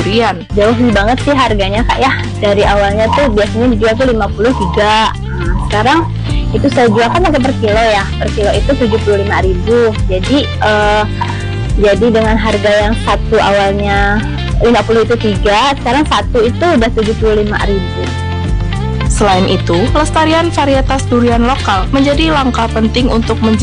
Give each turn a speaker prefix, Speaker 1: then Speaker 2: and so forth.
Speaker 1: durian.
Speaker 2: Jauh lebih banget sih harganya Kak ya. Dari awalnya tuh biasanya dijual tuh 53. Nah, sekarang itu saya jual kan pakai per kilo ya. Per kilo itu 75.000. Jadi dengan harga yang satu awalnya 50 itu 3, sekarang satu itu udah 75.000.
Speaker 1: Selain itu, pelestarian varietas durian lokal menjadi langkah penting untuk